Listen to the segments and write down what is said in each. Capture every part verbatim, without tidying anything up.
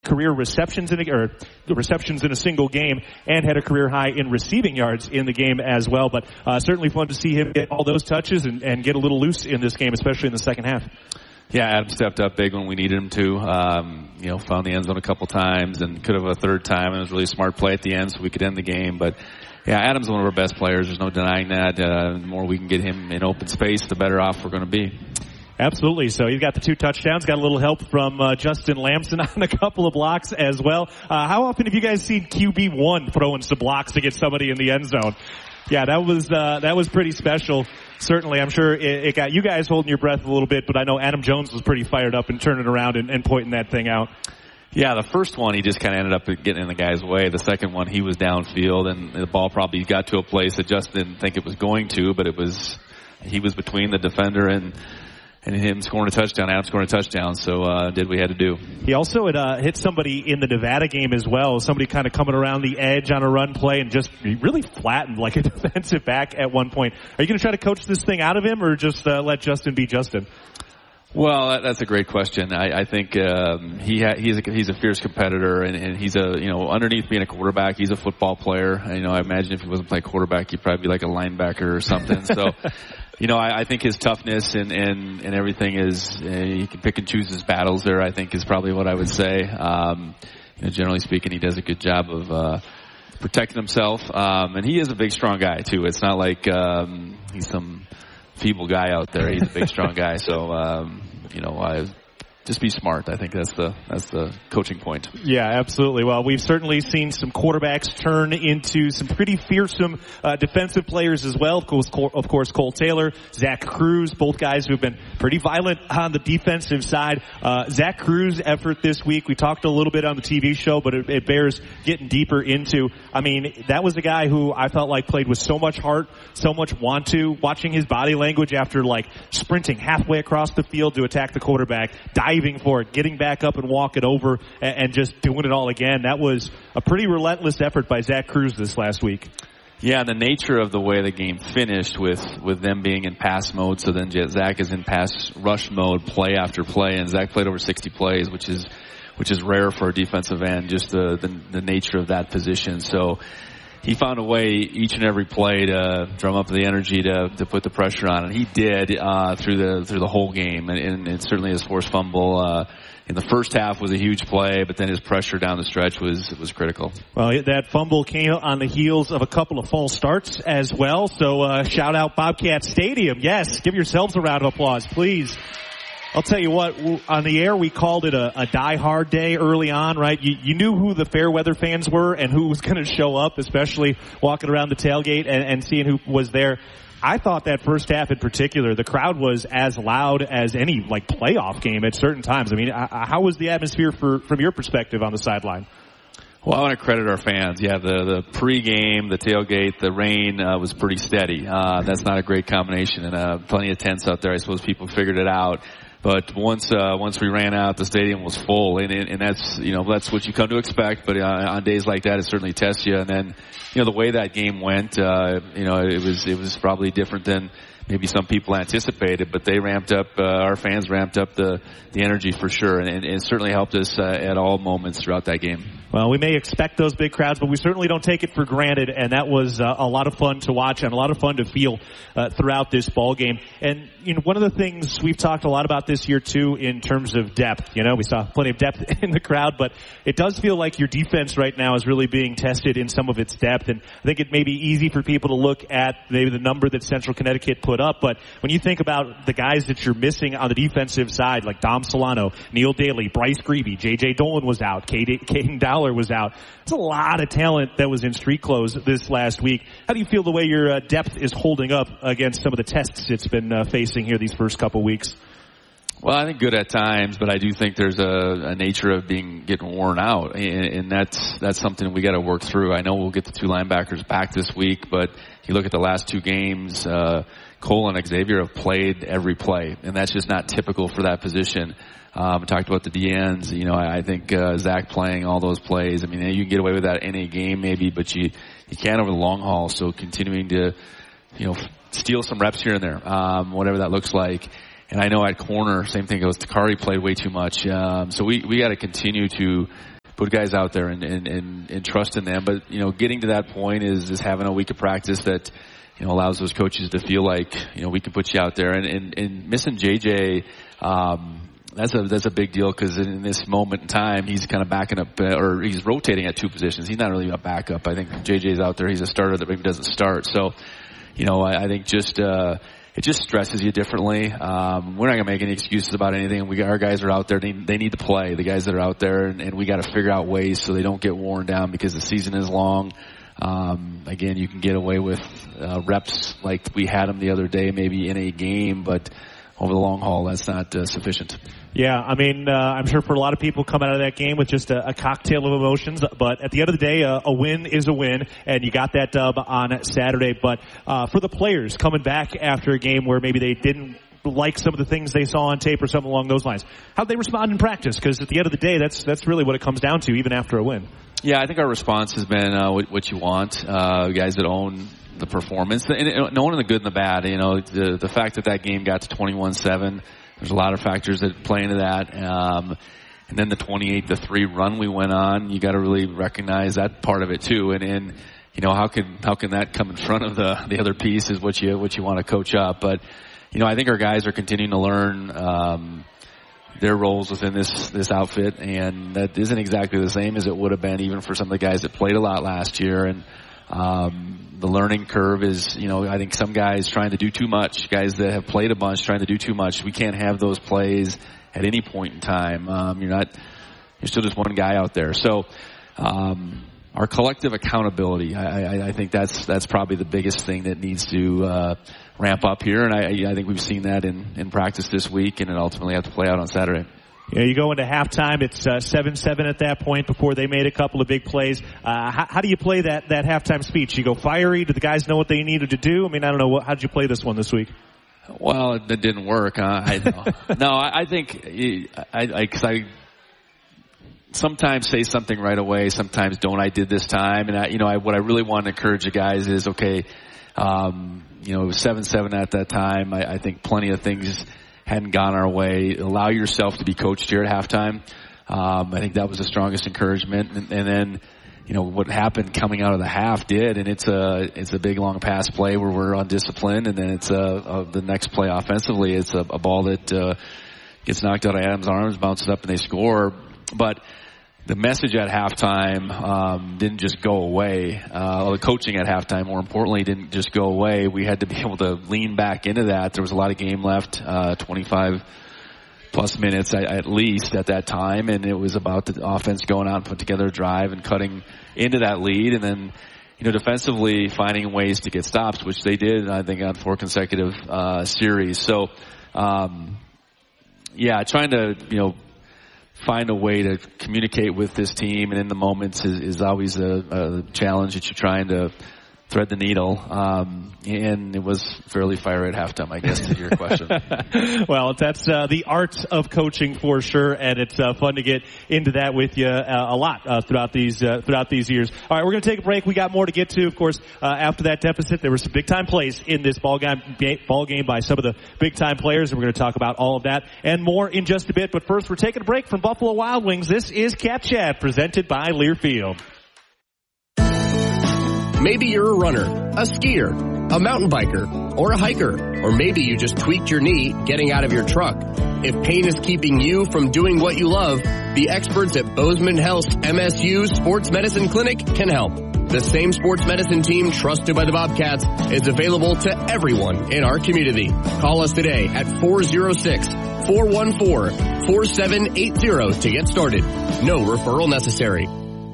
career receptions in a, or receptions in a single game, and had a career high in receiving yards in the game as well. But uh, certainly fun to see him get all those touches and, and get a little loose in this game, especially in the second half. Yeah, Adam stepped up big when we needed him to. Um, you know, found the end zone a couple times and could have a third time. And it was really a smart play at the end so we could end the game. But yeah, Adam's one of our best players. There's no denying that. Uh, the more we can get him in open space, the better off we're going to be. Absolutely. So he's got the two touchdowns, got a little help from uh, Justin Lamson on a couple of blocks as well. Uh, how often have you guys seen Q B one throwing some blocks to get somebody in the end zone? Yeah, that was uh, that was pretty special. Certainly, I'm sure it, it got you guys holding your breath a little bit, but I know Adam Jones was pretty fired up and turning around and, and pointing that thing out. Yeah, the first one, he just kind of ended up getting in the guy's way. The second one, he was downfield, and the ball probably got to a place that Justin didn't think it was going to, but it was he was between the defender and and him scoring a touchdown, Adam scoring a touchdown, so uh, did what we had to do. He also had uh, hit somebody in the Nevada game as well, somebody kind of coming around the edge on a run play and just really flattened like a defensive back at one point. Are you going to try to coach this thing out of him or just uh, let Justin be Justin? Well, that, that's a great question. I, I think um, he ha- he's a, he's a fierce competitor, and, and he's a you know underneath being a quarterback, he's a football player. You know, I imagine if he wasn't playing quarterback, he'd probably be like a linebacker or something. So, you know, I, I think his toughness and and and everything is uh, he can pick and choose his battles. There, I think, is probably what I would say. Um, you know, generally speaking, he does a good job of uh, protecting himself, um, and he is a big, strong guy too. It's not like um, he's some feeble guy out there. He's a big, strong guy. So, um, you know, I just be smart. I think that's the that's the coaching point. Yeah, absolutely. Well, we've certainly seen some quarterbacks turn into some pretty fearsome uh, defensive players as well. Of course, Cole, of course, Cole Taylor, Zach Cruz, both guys who have been pretty violent on the defensive side. Uh, Zach Cruz's effort this week, we talked a little bit on the T V show, but it, it bears getting deeper into. I mean, that was a guy who I felt like played with so much heart, so much want to. Watching his body language after like sprinting halfway across the field to attack the quarterback, diving for it, getting back up and walking over, and, and just doing it all again. That was a pretty relentless effort by Zach Cruz this last week. Yeah, the nature of the way the game finished with, with them being in pass mode, so then Zach is in pass rush mode play after play, and Zach played over sixty plays, which is which is rare for a defensive end, just the, the, the nature of that position. So he found a way each and every play to drum up the energy to to put the pressure on, and he did uh, through the through the whole game. And, and, and certainly his forced fumble uh, in the first half was a huge play, but then his pressure down the stretch was was critical. Well, that fumble came on the heels of a couple of false starts as well. So uh, shout out Bobcat Stadium. Yes, give yourselves a round of applause, please. I'll tell you what, on the air we called it a, a die-hard day early on, right? You, you knew who the Fairweather fans were and who was going to show up, especially walking around the tailgate and, and seeing who was there. I thought that first half in particular, the crowd was as loud as any like playoff game at certain times. I mean, how was the atmosphere for, from your perspective on the sideline? Well, I want to credit our fans. Yeah, the, the pregame, the tailgate, the rain uh, was pretty steady. Uh, that's not a great combination, and uh, plenty of tents out there. I suppose people figured it out. But once uh, once we ran out, the stadium was full, and and that's you know that's what you come to expect. But uh, on days like that, it certainly tests you. And then you know the way that game went, uh, you know it was it was probably different than maybe some people anticipated. But they ramped up, uh, our fans ramped up the the energy for sure, and, and it certainly helped us uh, at all moments throughout that game. Well, we may expect those big crowds, but we certainly don't take it for granted, and that was uh, a lot of fun to watch and a lot of fun to feel uh, throughout this ball game. And you know, one of the things we've talked a lot about this year too, in terms of depth. You know, we saw plenty of depth in the crowd, but it does feel like your defense right now is really being tested in some of its depth. And I think it may be easy for people to look at maybe the number that Central Connecticut put up, but when you think about the guys that you're missing on the defensive side, like Dom Solano, Neil Daly, Bryce Greavy, J J Dolan was out, Caden Dowler was out. It's a lot of talent that was in street clothes this last week. How do you feel the way your uh, depth is holding up against some of the tests it's been uh, facing here these first couple weeks? Well, I think good at times, but I do think there's a, a nature of being getting worn out, and, and that's that's something we got to work through. I know we'll get the two linebackers back this week, but you look at the last two games, uh, Cole and Xavier have played every play, and that's just not typical for that position. Um, I talked about the D Ns. You know, I, I think uh, Zach playing all those plays. I mean, you can get away with that in a game maybe, but you you can't over the long haul. So continuing to, you know, steal some reps here and there, um, whatever that looks like. And I know at corner, same thing goes. Takari played way too much. Um, so we we got to continue to put guys out there and, and, and, and trust in them. But, you know, getting to that point is, is having a week of practice that, you know, allows those coaches to feel like, you know, we can put you out there. And, and, and missing J J, um, that's a, that's a big deal because in this moment in time, he's kind of backing up, uh, or he's rotating at two positions. He's not really a backup. I think J J's out there. He's a starter that maybe doesn't start. So, you know, I, I think just, uh, it just stresses you differently. Um, we're not going to make any excuses about anything. We, our guys are out there. They, they need to play, the guys that are out there, and, and we got to figure out ways so they don't get worn down because the season is long. Um, again, you can get away with uh, reps like we had them the other day, maybe in a game, but over the long haul, that's not uh, sufficient. Yeah, I mean, uh, I'm sure for a lot of people come out of that game with just a, a cocktail of emotions, but at the end of the day, uh, a win is a win, and you got that dub on Saturday. But uh, for the players coming back after a game where maybe they didn't like some of the things they saw on tape or something along those lines, how'd they respond in practice? Because at the end of the day, that's that's really what it comes down to, even after a win. Yeah, I think our response has been uh, what, what you want, uh, guys that own the performance, and knowing the good and the bad. You know, the, the fact that that game got to twenty-one seven, there's a lot of factors that play into that. Um, and then the twenty-eight to three run we went on, you got to really recognize that part of it too. And, and you know, how can how can that come in front of the the other piece is what you what you want to coach up. But you know, I think our guys are continuing to learn um, their roles within this this outfit, and that isn't exactly the same as it would have been even for some of the guys that played a lot last year. And Um, the learning curve is, you know, I think some guys trying to do too much, guys that have played a bunch trying to do too much. We can't have those plays at any point in time. Um, you're not, you're still just one guy out there. So, um, our collective accountability, I, I, I think that's, that's probably the biggest thing that needs to, uh, ramp up here. And I, I think we've seen that in, in practice this week, and it ultimately have to play out on Saturday. Yeah, you go into halftime, it's uh, seven seven at that point before they made a couple of big plays. Uh, how, how do you play that, that halftime speech? You go fiery? Do the guys know what they needed to do? I mean, I don't know. What, how did you play this one this week? Well, it, it didn't work. Huh? I, no, I, I think I, I, cause I sometimes say something right away, sometimes don't. I did this time. And, I, you know, I, what I really want to encourage the guys is, okay, um, you know, it was seven seven at that time. I, I think plenty of things hadn't gone our way. Allow yourself to be coached here at halftime. Um, I think that was the strongest encouragement. And, and then, you know, what happened coming out of the half did, and it's a, it's a big long pass play where we're undisciplined, and then it's a, a the next play offensively, it's a, a ball that, uh, gets knocked out of Adams' arms, bounces up, and they score. But the message at halftime, um, didn't just go away. Uh, the coaching at halftime, more importantly, didn't just go away. We had to be able to lean back into that. There was a lot of game left, uh, twenty-five plus minutes at least at that time, and it was about the offense going out and putting together a drive and cutting into that lead, and then, you know, defensively finding ways to get stops, which they did, I think, on four consecutive uh, series. So, um, yeah, trying to, you know, find a way to communicate with this team and in the moments is, is always a, a challenge that you're trying to thread the needle. Um, and it was fairly fiery at halftime, I guess, to your question. Well, that's uh, the art of coaching for sure, and it's uh, fun to get into that with you uh, a lot uh, throughout these uh, throughout these years. All right, we're going to take a break. We got more to get to, of course. Uh, after that deficit, there were some big time plays in this ball game, ball game by some of the big time players, and we're going to talk about all of that and more in just a bit. But first, we're taking a break from Buffalo Wild Wings. This is Cat Chat, presented by Learfield. Maybe you're a runner, a skier, a mountain biker, or a hiker, or maybe you just tweaked your knee getting out of your truck. If pain is keeping you from doing what you love, the experts at Bozeman Health's M S U Sports Medicine Clinic can help. The same sports medicine team trusted by the Bobcats is available to everyone in our community. Call us today at four oh six, four one four, four seven eight zero to get started. No referral necessary.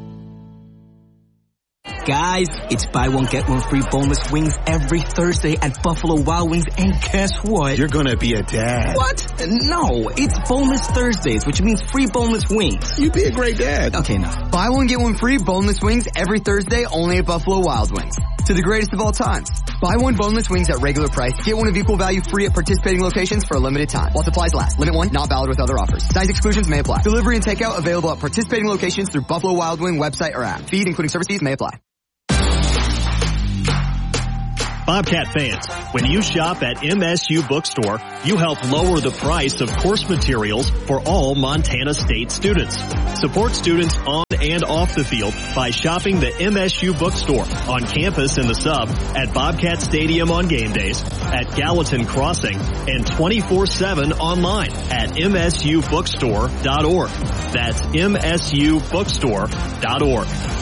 Guys, it's buy one, get one free boneless wings every Thursday at Buffalo Wild Wings, and guess what? You're gonna be a dad. What? No, it's Boneless Thursdays, which means free boneless wings. You'd be a great dad. Okay, no. Buy one, get one free boneless wings every Thursday only at Buffalo Wild Wings. To the greatest of all times. Buy one boneless wings at regular price. Get one of equal value free at participating locations for a limited time. While supplies last. Limit one, not valid with other offers. Size exclusions may apply. Delivery and takeout available at participating locations through Buffalo Wild Wing website or app. Feed, including service fees, may apply. Bobcat fans, When you shop at M S U Bookstore, you help lower the price of course materials for all Montana State students. Support students on and off the field by shopping the M S U Bookstore on campus in the Sub, at Bobcat Stadium on game days, at Gallatin Crossing, and twenty-four seven online at M S U bookstore dot org. That's M S U bookstore dot org.